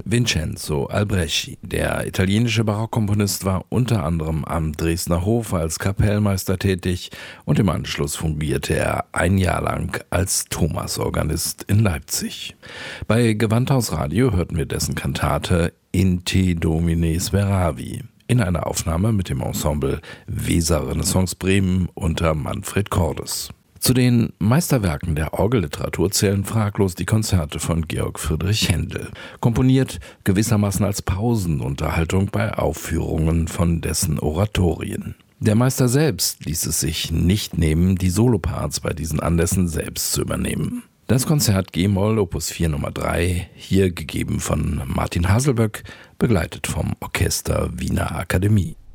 Vincenzo Albrecci. Der italienische Barockkomponist war unter anderem am Dresdner Hof als Kapellmeister tätig und im Anschluss fungierte er ein Jahr lang als Thomasorganist in Leipzig. Bei Gewandhaus Radio hörten wir dessen Kantate In te Domine speravi in einer Aufnahme mit dem Ensemble Weser Renaissance Bremen unter Manfred Cordes. Zu den Meisterwerken der Orgelliteratur zählen fraglos die Konzerte von Georg Friedrich Händel, komponiert gewissermaßen als Pausenunterhaltung bei Aufführungen von dessen Oratorien. Der Meister selbst ließ es sich nicht nehmen, die Soloparts bei diesen Anlässen selbst zu übernehmen. Das Konzert G-Moll Opus 4 Nummer 3, hier gegeben von Martin Haselböck, begleitet vom Orchester Wiener Akademie.